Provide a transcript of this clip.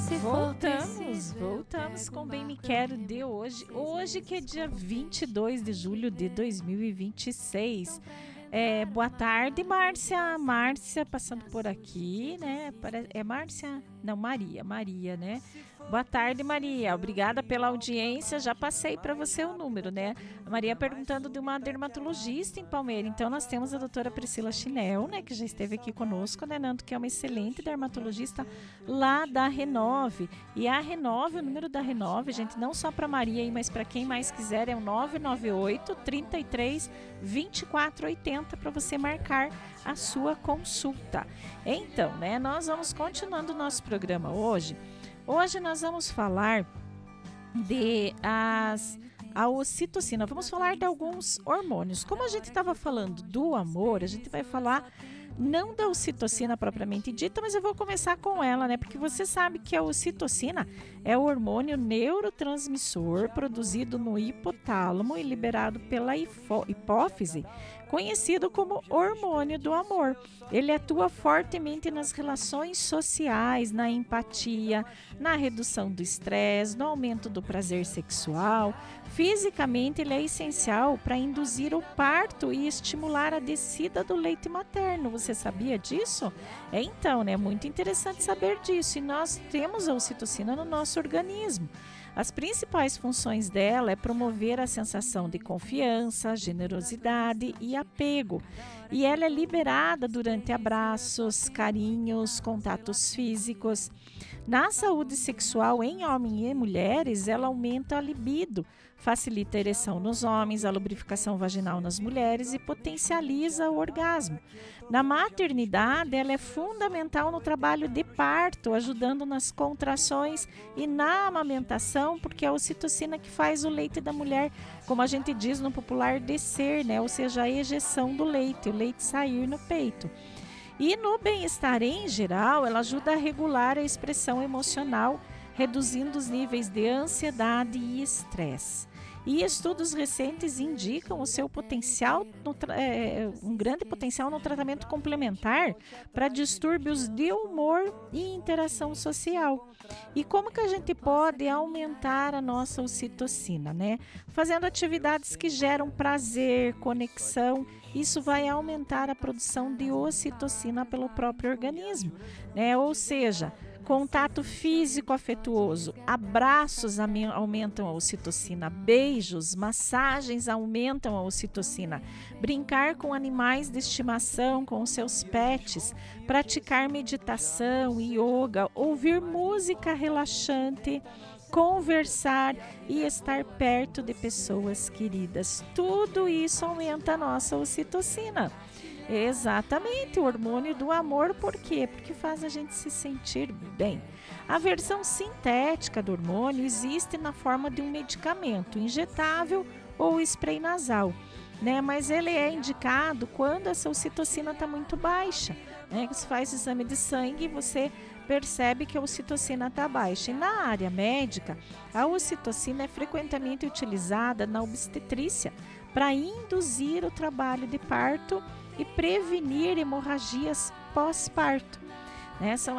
Voltamos com Bem Me Quero de hoje. Hoje que é dia 22 de julho de 2026. Boa tarde, Márcia. Márcia passando por aqui, né? É Márcia? Não, Maria, né? Boa tarde, Maria. Obrigada pela audiência. Já passei para você o número, né? A Maria perguntando de uma dermatologista em Palmeira. Então, nós temos a doutora Priscila Chinel, né? Que já esteve aqui conosco, né, Nando? Que é uma excelente dermatologista lá da Renove. E a Renove, o número da Renove, gente, não só para Maria aí, mas para quem mais quiser, é o 998 33 24 80 para você marcar a sua consulta. Então, né, nós vamos continuando o nosso programa hoje. Hoje nós vamos falar a ocitocina. Vamos falar de alguns hormônios. Como a gente estava falando do amor, a gente vai falar não da ocitocina propriamente dita, mas eu vou começar com ela, né? Porque você sabe que a ocitocina é o hormônio neurotransmissor produzido no hipotálamo e liberado pela hipófise, conhecido como hormônio do amor. Ele atua fortemente nas relações sociais, na empatia, na redução do estresse, no aumento do prazer sexual. Fisicamente, ele é essencial para induzir o parto e estimular a descida do leite materno. Você sabia disso? Então, né? Muito interessante saber disso. E nós temos a ocitocina no nosso organismo. As principais funções dela é promover a sensação de confiança, generosidade e apego. E ela é liberada durante abraços, carinhos, contatos físicos. Na saúde sexual em homens e mulheres, ela aumenta a libido, facilita a ereção nos homens, a lubrificação vaginal nas mulheres e potencializa o orgasmo. Na maternidade, ela é fundamental no trabalho de parto, ajudando nas contrações e na amamentação, porque é a ocitocina que faz o leite da mulher, como a gente diz no popular, descer, né? Ou seja, a ejeção do leite, o leite sair no peito. E no bem-estar em geral, ela ajuda a regular a expressão emocional, reduzindo os níveis de ansiedade e estresse. E estudos recentes indicam o seu potencial, um grande potencial no tratamento complementar para distúrbios de humor e interação social. E como que a gente pode aumentar a nossa ocitocina, né? Fazendo atividades que geram prazer, conexão. Isso vai aumentar a produção de ocitocina pelo próprio organismo, né? Ou seja, contato físico afetuoso, abraços aumentam a ocitocina, beijos, massagens aumentam a ocitocina, brincar com animais de estimação, com os seus pets, praticar meditação, yoga, ouvir música relaxante, conversar e estar perto de pessoas queridas. Tudo isso aumenta a nossa ocitocina. Exatamente, o hormônio do amor. Por quê? Porque faz a gente se sentir bem. A versão sintética do hormônio existe na forma de um medicamento injetável ou spray nasal, né? Mas ele é indicado quando essa ocitocina está muito baixa, né? Você faz exame de sangue e você percebe que a ocitocina está baixa. E na área médica, a ocitocina é frequentemente utilizada na obstetrícia para induzir o trabalho de parto e prevenir hemorragias pós-parto, né? São